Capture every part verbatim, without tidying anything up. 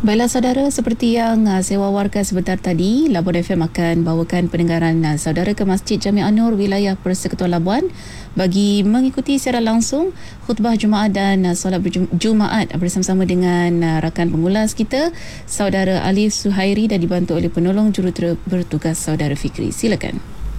Baiklah saudara, seperti yang uh, saya wawarkan sebentar tadi, Labuan F M akan bawakan pendengaran uh, saudara ke Masjid Jami' An-Nur wilayah Persekutuan Labuan bagi mengikuti secara langsung khutbah Jumaat dan uh, solat berjumaat bersama-sama dengan uh, rakan pengulas kita, saudara Alif Suhairi, dan dibantu oleh penolong jurutera bertugas saudara Fikri. Silakan.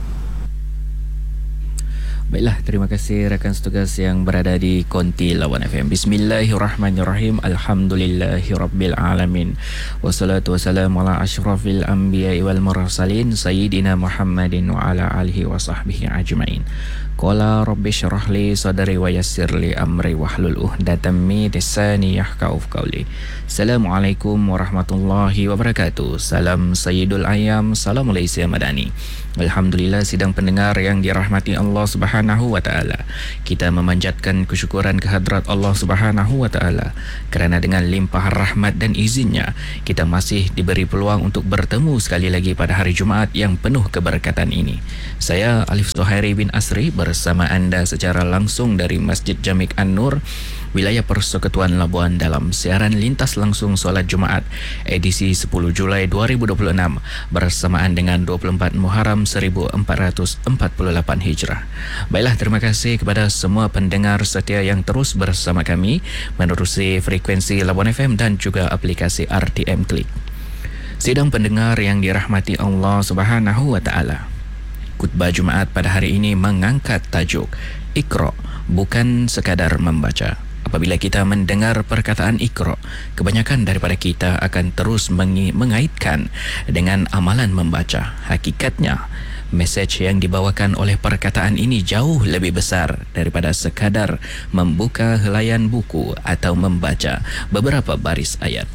Baiklah, terima kasih rakan setugas yang berada di Konti Labuan F M. Bismillahirrahmanirrahim. Alhamdulillahirabbil alamin. Wassalatu wassalamu ala asyrafil anbiya'i wal mursalin sayyidina Muhammadin wa ala alihi wa sahbihi ajmain. Qala rabbi syrah li sadri wa yassir li amri wahlul uqdatam min lisani yafqahu qawli. Assalamualaikum warahmatullahi wabarakatuh. Salam Sayyidul Ayam, salam Malaysia Madani. Alhamdulillah, sidang pendengar yang dirahmati Allah Subhanahu wa taala. Kita memanjatkan kesyukuran kehadrat Allah Subhanahu wa taala kerana dengan limpah rahmat dan izinnya kita masih diberi peluang untuk bertemu sekali lagi pada hari Jumaat yang penuh keberkatan ini. Saya Alif Suhairi bin Asri bersama anda secara langsung dari Masjid Jami' An-Nur wilayah Persekutuan Labuan dalam siaran lintas langsung solat Jumaat edisi sepuluh Julai dua ribu dua puluh enam bersamaan dengan dua puluh empat Muharram seribu empat ratus empat puluh lapan Hijrah. Baiklah, terima kasih kepada semua pendengar setia yang terus bersama kami menerusi frekuensi Labuan F M dan juga aplikasi R T M Klik. Sidang pendengar yang dirahmati Allah Subhanahu wa taala. Khutbah Jumaat pada hari ini mengangkat tajuk Iqra, bukan sekadar membaca. Apabila kita mendengar perkataan Iqra, kebanyakan daripada kita akan terus mengaitkan dengan amalan membaca. Hakikatnya, mesej yang dibawakan oleh perkataan ini jauh lebih besar daripada sekadar membuka helaian buku atau membaca beberapa baris ayat.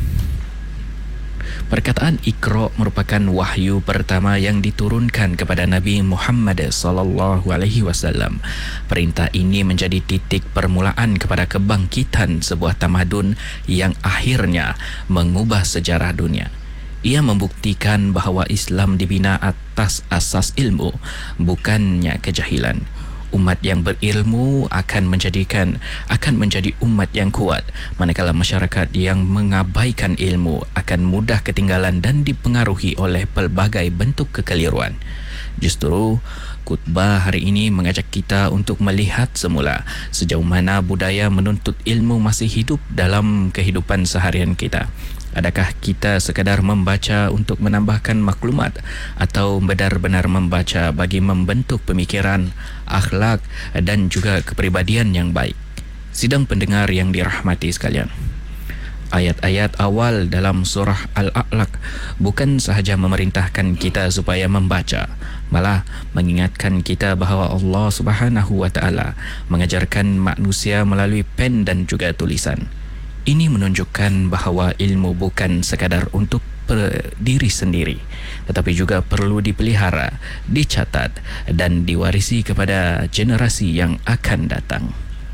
Perkataan Iqra merupakan wahyu pertama yang diturunkan kepada Nabi Muhammad sallallahu alaihi wasallam. Perintah ini menjadi titik permulaan kepada kebangkitan sebuah tamadun yang akhirnya mengubah sejarah dunia. Ia membuktikan bahawa Islam dibina atas asas ilmu, bukannya kejahilan. Umat yang berilmu akan menjadikan akan menjadi umat yang kuat, manakala masyarakat yang mengabaikan ilmu akan mudah ketinggalan dan dipengaruhi oleh pelbagai bentuk kekeliruan. Justru khutbah hari ini mengajak kita untuk melihat semula sejauh mana budaya menuntut ilmu masih hidup dalam kehidupan seharian kita. Adakah kita sekadar membaca untuk menambahkan maklumat atau benar-benar membaca bagi membentuk pemikiran, akhlak dan juga kepribadian yang baik? Sidang pendengar yang dirahmati sekalian, ayat-ayat awal dalam surah Al-A'laq bukan sahaja memerintahkan kita supaya membaca, malah mengingatkan kita bahawa Allah Subhanahu wa taala mengajarkan manusia melalui pen dan juga tulisan. Ini menunjukkan bahawa ilmu bukan sekadar untuk diri sendiri, tetapi juga perlu dipelihara, dicatat dan diwarisi kepada generasi yang akan datang.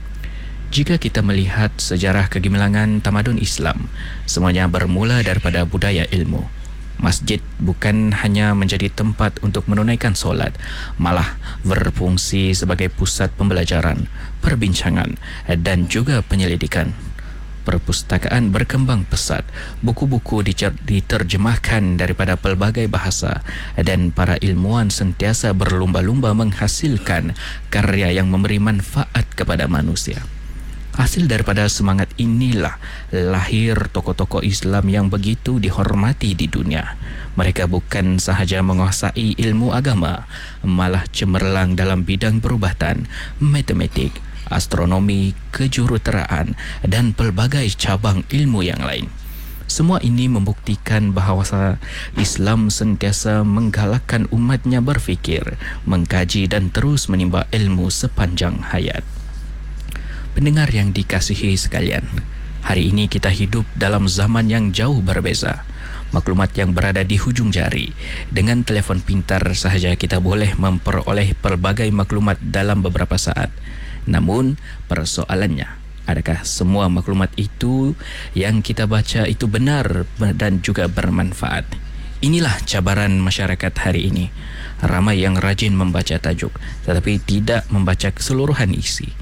Jika kita melihat sejarah kegemilangan tamadun Islam, semuanya bermula daripada budaya ilmu. Masjid bukan hanya menjadi tempat untuk menunaikan solat, malah berfungsi sebagai pusat pembelajaran, perbincangan dan juga penyelidikan. Perpustakaan berkembang pesat, buku-buku diterjemahkan daripada pelbagai bahasa dan para ilmuwan sentiasa berlumba-lumba menghasilkan karya yang memberi manfaat kepada manusia. Hasil daripada semangat inilah lahir tokoh-tokoh Islam yang begitu dihormati di dunia. Mereka bukan sahaja menguasai ilmu agama, malah cemerlang dalam bidang perubatan, matematik, astronomi, kejuruteraan dan pelbagai cabang ilmu yang lain. Semua ini membuktikan bahawa Islam sentiasa menggalakkan umatnya berfikir, mengkaji dan terus menimba ilmu sepanjang hayat. Pendengar yang dikasihi sekalian, hari ini kita hidup dalam zaman yang jauh berbeza. Maklumat yang berada di hujung jari. Dengan telefon pintar sahaja kita boleh memperoleh pelbagai maklumat dalam beberapa saat. Namun persoalannya, adakah semua maklumat itu yang kita baca itu benar dan juga bermanfaat? Inilah cabaran masyarakat hari ini. Ramai yang rajin membaca tajuk tetapi tidak membaca keseluruhan isi.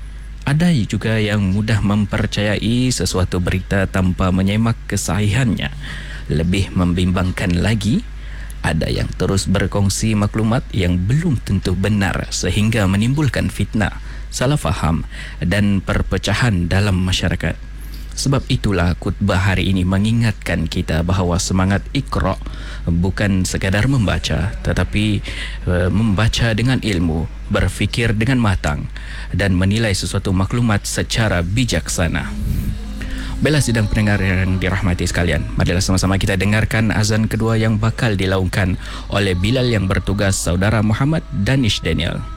Ada juga yang mudah mempercayai sesuatu berita tanpa menyemak kesahihannya. Lebih membimbangkan lagi, ada yang terus berkongsi maklumat yang belum tentu benar sehingga menimbulkan fitnah, salah faham dan perpecahan dalam masyarakat. Sebab itulah khutbah hari ini mengingatkan kita bahawa semangat Iqra bukan sekadar membaca, tetapi uh, membaca dengan ilmu, berfikir dengan matang dan menilai sesuatu maklumat secara bijaksana. Bella sidang pendengar yang dirahmati sekalian, marilah sama-sama kita dengarkan azan kedua yang bakal dilaungkan oleh Bilal yang bertugas saudara Muhammad Danish Daniel.